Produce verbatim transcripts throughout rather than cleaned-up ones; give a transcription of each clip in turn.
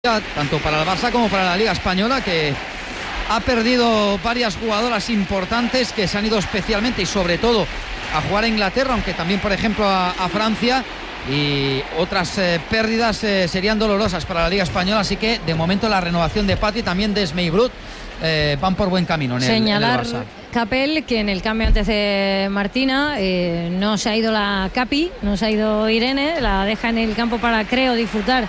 tanto para el Barça como para la Liga Española, que ha perdido varias jugadoras importantes que se han ido especialmente y sobre todo a jugar a Inglaterra, aunque también por ejemplo a, a Francia, y otras eh, pérdidas eh, serían dolorosas para la Liga Española, así que de momento la renovación de Patti, también de Esmei Brut, eh, van por buen camino en el, Señalar en el Barça. Capel que en el cambio antes de Martina eh, no se ha ido la Capi, no se ha ido Irene, la deja en el campo para, creo, disfrutar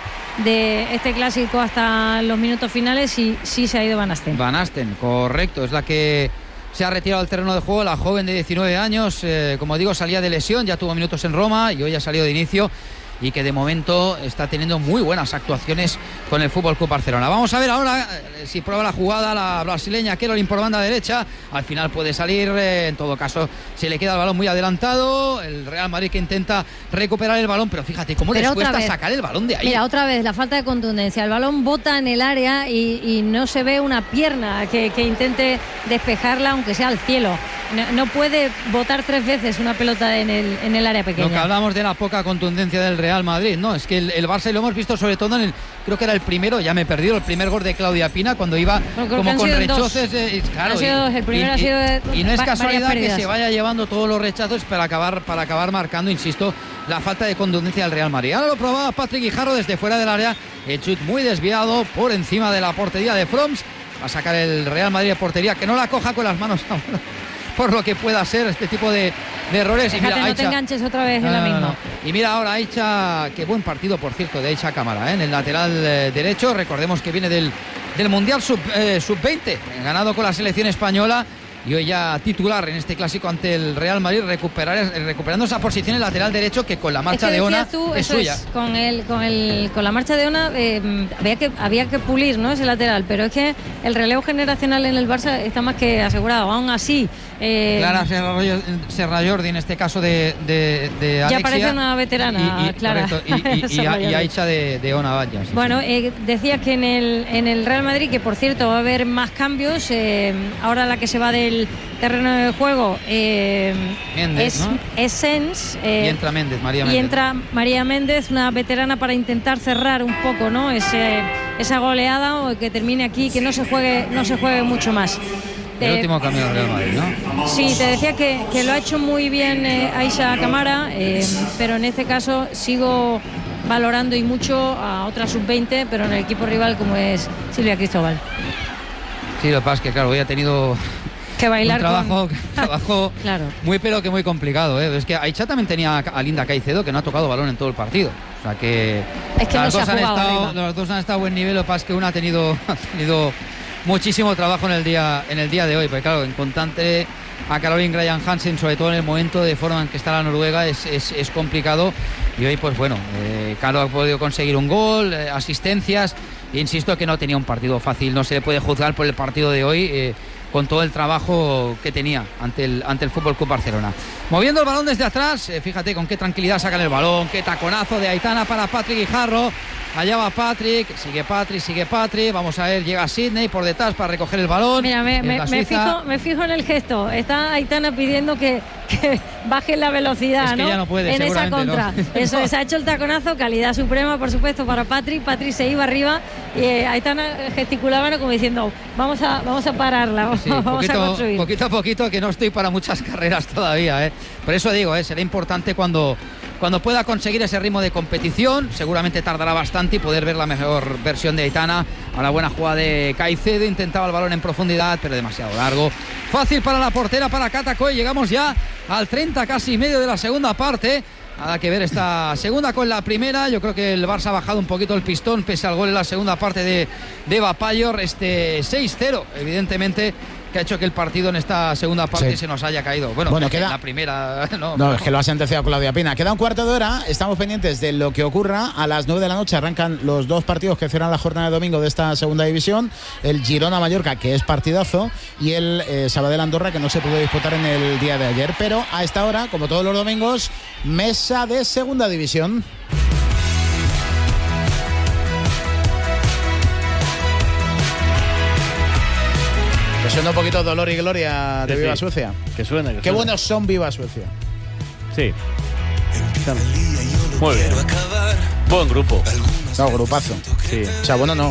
de este clásico hasta los minutos finales, y sí se ha ido Van Asten. Van Asten, correcto, es la que se ha retirado del terreno de juego, la joven de diecinueve años, eh, como digo, salía de lesión, ya tuvo minutos en Roma y hoy ha salido de inicio, y que de momento está teniendo muy buenas actuaciones con el F C Barcelona. Vamos a ver ahora eh, si prueba la jugada la brasileña Caroline por banda derecha. Al final puede salir, eh, en todo caso se le queda el balón muy adelantado. El Real Madrid que intenta recuperar el balón, pero fíjate cómo les cuesta sacar el balón de ahí. Mira, otra vez la falta de contundencia. El balón bota en el área y, y no se ve una pierna que, que intente despejarla, aunque sea al cielo. No, no puede botar tres veces una pelota en el, en el área pequeña. Lo que hablamos de la poca contundencia del Real Madrid, no, es que el, el Barça, y lo hemos visto sobre todo en el, creo que era el primero, ya me he perdido, el primer gol de Claudia Pina, cuando iba bueno, como con rechazos, eh, claro, sido, y, el primero y, ha sido de, y no es casualidad que se vaya llevando todos los rechazos para acabar, para acabar marcando, insisto, la falta de contundencia del Real Madrid. Ahora lo probaba Patrick Guijarro desde fuera del área, el chut muy desviado por encima de la portería de Froms, va a sacar el Real Madrid de portería, que no la coja con las manos ahora, por lo que pueda ser este tipo de, de errores. Fíjate, y mira, no Aicha, te enganches otra vez no, en la misma. No, no. Y mira ahora Aicha, qué buen partido por cierto de Aicha Cámara, ¿eh? En el lateral eh, derecho, recordemos que viene del, del Mundial sub, eh, sub veinte, ganado con la selección española, y hoy ya titular en este clásico ante el Real Madrid, recuperar, recuperando esa posición en el lateral derecho, que con la marcha es que de Ona tú, es suya. Es, con, el, con, el, con la marcha de Ona eh, había, que, había que pulir, ¿no?, ese lateral, pero es que el relevo generacional en el Barça está más que asegurado. Aún así, eh, Clara Serra Jordi, en este caso de, de, de Alexia, ya parece una veterana, y, y, Clara. Correcto, y, y, y, y Aicha de, de Ona Valla. Sí, bueno, sí. Eh, decías que en el, en el Real Madrid, que por cierto va a haber más cambios, eh, ahora la que se va del terreno de juego eh, Méndez, es, ¿no? es Sens, eh, y entra Méndez, María Méndez. Y entra María Méndez, una veterana, para intentar cerrar un poco, ¿no?, Ese, esa goleada, o que termine aquí, que no se juegue, no se juegue mucho más. El eh, último cambio del Real Madrid, ¿no? Sí, te decía que, que lo ha hecho muy bien eh, Aicha Cámara, eh, pero en este caso sigo valorando y mucho a otra sub veinte, pero en el equipo rival, como es Silvia Cristóbal. Sí, lo que pasa es que, claro, hoy ha tenido que bailar un trabajo, con... trabajo claro. muy pero que muy complicado, ¿eh? Es que Aicha también tenía a Linda Caicedo, que no ha tocado balón en todo el partido, o sea que, es que las, no dos se ha han jugado estado, los dos han estado a buen nivel. Lo que pasa es que una ha tenido, ha tenido muchísimo trabajo en el día en el día de hoy, porque claro, en constante a Caroline Graham Hansen, sobre todo en el momento de forma en que está la noruega, es, es, es complicado, y hoy pues bueno, eh, Caro ha podido conseguir un gol, eh, asistencias, e insisto que no tenía un partido fácil, no se le puede juzgar por el partido de hoy, eh, con todo el trabajo que tenía ante el, ante el F C Barcelona. Moviendo el balón desde atrás, eh, fíjate con qué tranquilidad sacan el balón, qué taconazo de Aitana para Patrick Guijarro. Allá va Patrick, sigue Patrick, sigue Patrick, vamos a ver, llega Sidney por detrás para recoger el balón. Mira, me, me, me, fijo, me fijo en el gesto, está Aitana pidiendo que, que baje la velocidad, es que ¿no? ya no puede, en esa contra. No. Eso es, ha hecho el taconazo, calidad suprema, por supuesto, para Patrick. Patrick se iba arriba y eh, Aitana gesticulaba, ¿no?, como diciendo, vamos a, vamos a pararla, sí, vamos poquito, a construir. Poquito a poquito, que no estoy para muchas carreras todavía, ¿eh? Por eso digo, ¿eh? será importante cuando... Cuando pueda conseguir ese ritmo de competición, seguramente tardará bastante, y poder ver la mejor versión de Aitana. A la buena jugada de Caicedo, intentaba el balón en profundidad, pero demasiado largo. Fácil para la portera, para Cata Coll. Llegamos ya al treinta, casi medio de la segunda parte. Nada que ver esta segunda con la primera. Yo creo que el Barça ha bajado un poquito el pistón pese al gol en la segunda parte de, de Eva Payor. Este seis cero, evidentemente, que ha hecho que el partido en esta segunda parte sí. se nos haya caído. Bueno, bueno queda... la primera... No, no, es que lo ha sentenciado Claudia Pina. Queda un cuarto de hora, estamos pendientes de lo que ocurra. A las nueve de la noche arrancan los dos partidos que cierran la jornada de domingo de esta segunda división. El Girona-Mallorca, que es partidazo, y el eh, Sabadell-Andorra, que no se pudo disputar en el día de ayer. Pero a esta hora, como todos los domingos, mesa de segunda división. Que suena un poquito Dolor y Gloria de sí, Viva sí. Suecia. Que suena. Que Qué suena. buenos son Viva Suecia. Sí. Muy bien. Buen grupo. No, grupazo. Sí. O sea, bueno, no.